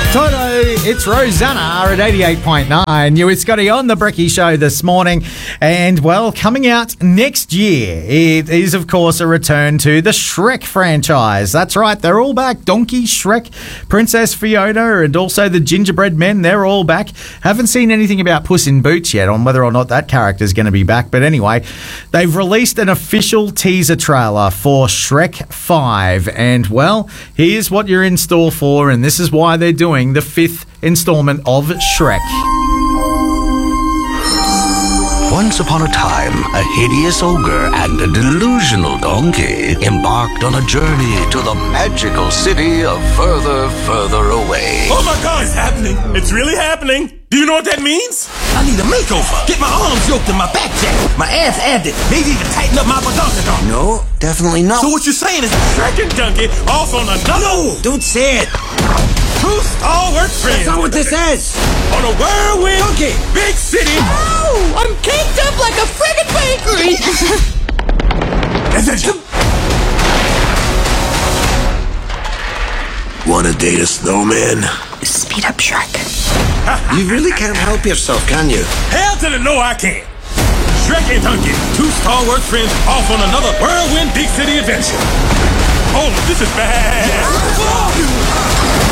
Toto, it's Rosanna at 88.9. You, it's Scotty on the Brekkie Show this morning. And, well, coming out next year, it is, of course, a return to the Shrek franchise. That's right, they're all back. Donkey, Shrek, Princess Fiona, and also the Gingerbread Men, they're all back. Haven't seen anything about Puss in Boots yet on whether or not that character's going to be back. But anyway, they've released an official teaser trailer for Shrek 5. And, well, here's what you're in store for, and this is why they're doing the 5th installment of Shrek. Once upon a time, a hideous ogre and a delusional donkey embarked on a journey to the magical city of Further, Further Away. Oh my God, it's happening. It's really happening. Do you know what that means? I need a makeover. Get my arms yoked and my back jacked, my ass added, maybe even tighten up my badonkadonk. No, definitely not. So what you're saying is Shrek and Donkey off on another... No, don't say it. Two stalwart friends. That's not what this is. On a whirlwind, Donkey, big city. Oh, I'm caked up like a friggin' bakery. Wanna date a snowman? Speed up, Shrek. You really can't help yourself, can you? Hell to the no, I can't. Shrek and Donkey, two stalwart friends off on another whirlwind big city adventure. Oh, this is bad.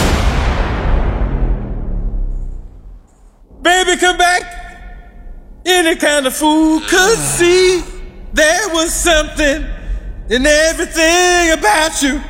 Baby, come back. Any kind of fool could see there was something in everything about you.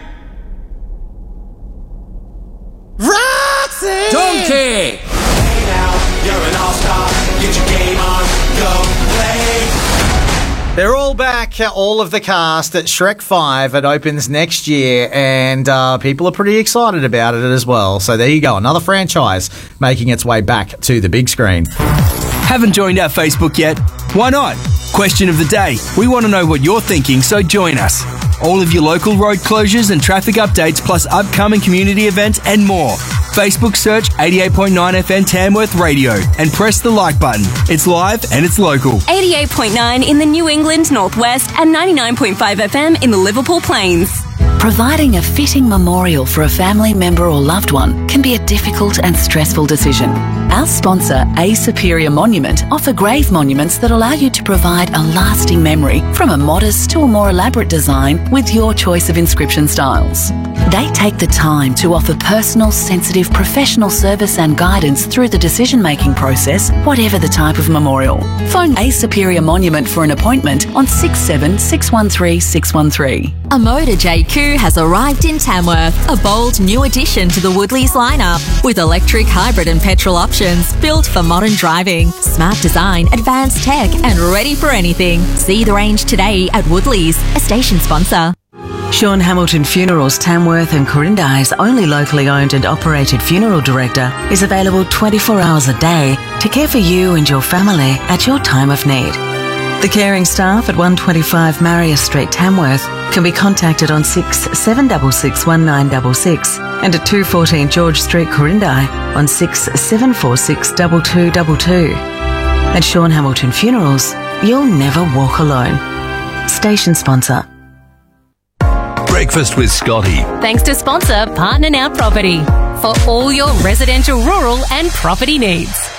Roxy! Donkey! Hey now, you're an all-star. Get your game on, go play. They're all back, all of the cast at Shrek 5. It opens next year, and people are pretty excited about it as well. So there you go, another franchise making its way back to the big screen. Haven't joined our Facebook yet? Why not? Question of the day. We want to know what you're thinking, so join us. All of your local road closures and traffic updates, plus upcoming community events and more. Facebook search 88.9 FM Tamworth Radio and press the like button. It's live and it's local. 88.9 in the New England Northwest and 99.5 FM in the Liverpool Plains. Providing a fitting memorial for a family member or loved one can be a difficult and stressful decision. Our sponsor, A Superior Monument, offer grave monuments that allow you to provide a lasting memory from a modest to a more elaborate design with your choice of inscription styles. They take the time to offer personal, sensitive, professional service and guidance through the decision-making process, whatever the type of memorial. Phone A Superior Monument for an appointment on 67 613 613. A Motor JQ has arrived in Tamworth, a bold new addition to the Woodleys lineup, with electric, hybrid and petrol options built for modern driving, smart design, advanced tech and ready for anything. See the range today at Woodleys, a station sponsor. Sean Hamilton Funerals Tamworth and Corindai's only locally owned and operated funeral director is available 24 hours a day to care for you and your family at your time of need. The caring staff at 125 Marius Street, Tamworth, can be contacted on 6766 1966 and at 214 George Street, Corindai on 6746 2222. At Sean Hamilton Funerals, you'll never walk alone. Station sponsor. Breakfast with Scotty. Thanks to sponsor Partner Now Property for all your residential, rural and property needs.